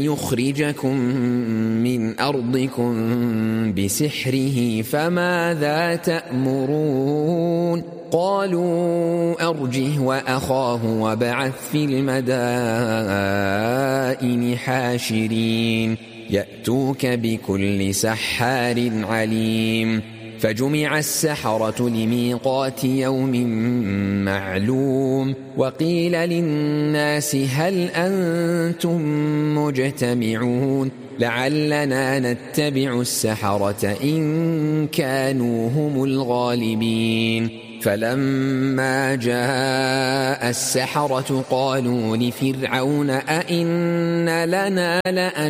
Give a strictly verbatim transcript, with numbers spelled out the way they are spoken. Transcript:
يخرجكم من أرضكم بسحره فماذا تأمرون قالوا أرجه وأخاه وابعث في المدائن حاشرين يأتوك بكل سحار عليم فجمع السحرة لميقات يوم معلوم وقيل للناس هل أنتم مجتمعون لعلنا نتبع السحرة إن كانوا هم الغالبين فلما جاء السحرة قالوا لفرعون أئن لنا لأجرا